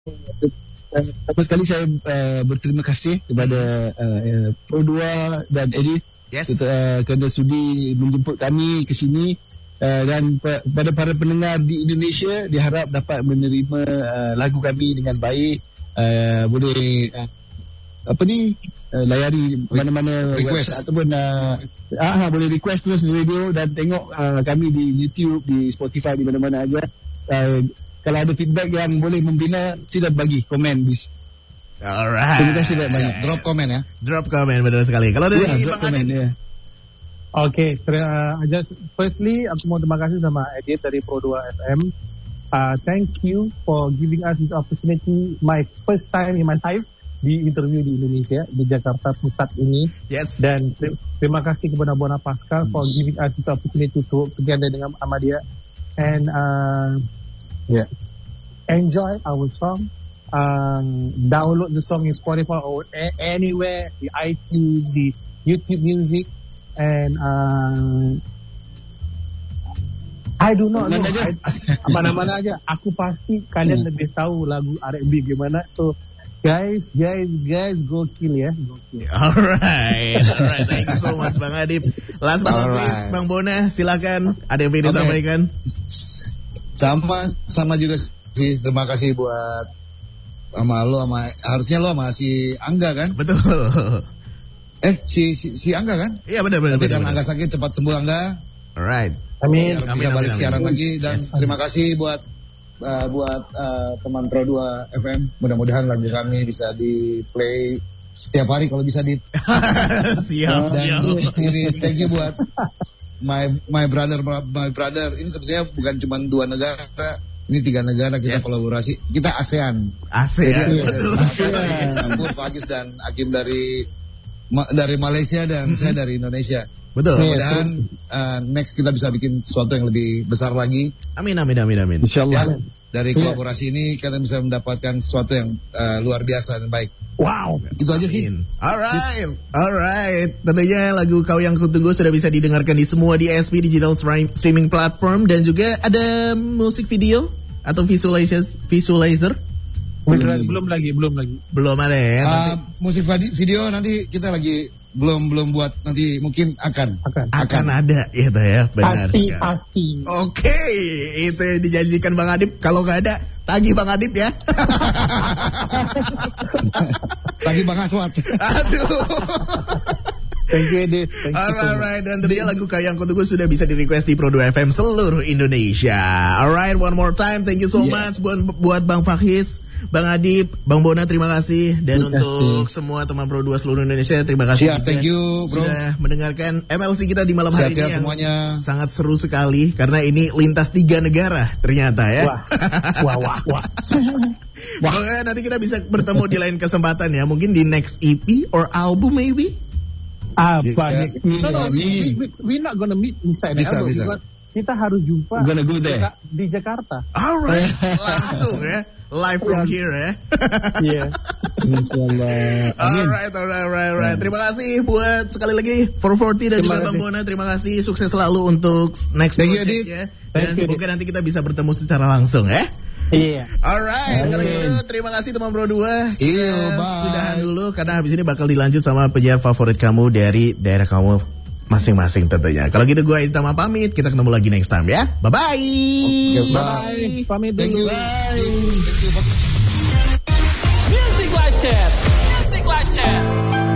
Pertama sekali saya berterima kasih kepada Pro2 dan Edith kerana sudi menjemput kami ke sini, dan pada para pendengar di Indonesia diharap dapat menerima lagu kami dengan baik. Boleh layari mana-mana request ataupun boleh request terus di radio dan tengok kami di YouTube, di Spotify, di mana-mana aja. Kalau ada feedback yang boleh membina, sila bagi komen bis. Alright. Terima kasih banyak. Drop komen ya. Drop komen, benar sekali. Kalau dari Bang Adit. Okay, firstly aku mau terima kasih sama Edith dari Pro2 FM. Thank you for giving us this opportunity. My first time in my life di interview di Indonesia, di Jakarta Pusat ini. Yes. Dan terima kasih kepada Bona Pascal for giving us this opportunity to work together dengan Ahmadiyah. And enjoy our song. Download the song in Spotify or anywhere, the iTunes, the YouTube Music, and I do not know. Mana-mana aja. Aku pasti kalian lebih tahu lagu R&B gimana. So guys, gokil ya. Alright. Thank you so much Bang Adip. Last but not least, Bang Bona, silakan. Ada yang ingin disampaikan? Sama juga sih. Terima kasih buat sama lo, harusnya lo sama si Angga kan? Betul. Si Angga kan? Iya benar. Dan Angga sakit cepat sembuh Angga. Alright. Amin. Biar bisa balik siaran lagi, dan terima kasih buat teman Pro2 FM. Mudah-mudahan lagu kami bisa di play setiap hari kalau bisa di. Siap. Ini thank you buat my brother. Ini sebetulnya bukan cuma 2 negara. Ini 3 negara kita kolaborasi. Kita ASEAN. Betul. Campur Fagis dan Hakim dari Malaysia dan saya dari Indonesia. Betul. Mudah-mudahan next kita bisa bikin sesuatu yang lebih besar lagi. Amin. Insyaallah. Dari kolaborasi ini kita bisa mendapatkan sesuatu yang luar biasa dan baik. Wow. Itu aja sih. Alright. Tentunya lagu Kau Yang Kutunggu sudah bisa didengarkan di semua DSP digital streaming platform, dan juga ada musik video atau visualizer. Belum lagi. Belum ada ya. Musik video nanti kita lagi belum buat, nanti mungkin akan ada gitu ya. Benar. Pasti. Oke, itu yang dijanjikan Bang Adip. Kalau nggak ada, tagih Bang Adip ya. Tagih Bang Aswat. Aduh. Thank you, Edith. Alright, dan tentunya lagu Kau Yang Kutunggu sudah bisa di request di Pro2 FM seluruh Indonesia. Alright, one more time, thank you so much buat Bang Fahis, Bang Adip, Bang Bona, terima kasih. Dan untuk semua teman Pro2 seluruh Indonesia, terima kasih. Siap, thank you bro. Sudah mendengarkan MLC kita di malam hari ini yang semuanya. Sangat seru sekali, karena ini lintas 3 negara ternyata ya. Wah. Semoga nanti kita bisa bertemu di lain kesempatan ya. Mungkin di next EP or album maybe. Apa? No, we're not gonna meet inside the album. Bisa. Kita harus jumpa di Jakarta. Alright, langsung ya, live from here ya. Iya. Insyaallah. Alright. Terima kasih buat sekali lagi 440 dan juga Bang Bona. Terima kasih, sukses selalu untuk next project ya. Dan semoga nanti kita bisa bertemu secara langsung ya. Iya. Alright, kalau gitu terima kasih teman Pro2. Iya, sudahan dulu karena habis ini bakal dilanjut sama penyiar favorit kamu dari daerah kamu masing-masing tentunya. Kalau gitu gue Itama pamit, kita ketemu lagi next time ya. Bye-bye. Bye. Pamit dulu. Thank you. Bye. Thank you.